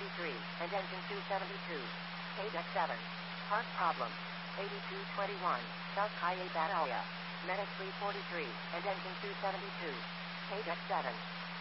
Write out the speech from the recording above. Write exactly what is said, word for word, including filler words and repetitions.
thirty-three, and engine two seventy-two. K deck seven. Part problem. eighty-two twenty-one, South Highway Bataya. Medic three forty-three, and engine two seventy-two. K deck seven.